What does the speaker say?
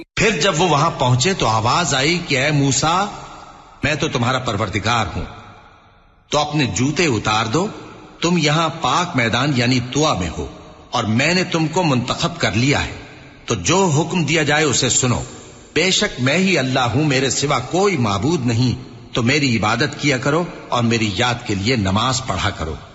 फिर जब वो वहां पहुंचे तो आवाज आई कि ऐ मूसा, मैं तो तुम्हारा परवरदिगार हूं, तो अपने जूते उतार दो, तुम यहां पाक मैदान यानी तुआ में हो और मैंने तुमको मुंतखब कर लिया है, तो जो हुक्म दिया जाए उसे सुनो। बेशक मैं ही अल्लाह हूं, मेरे सिवा कोई माबूद नहीं, तो मेरी इबादत किया करो और मेरी याद के लिए नमाज पढ़ा करो।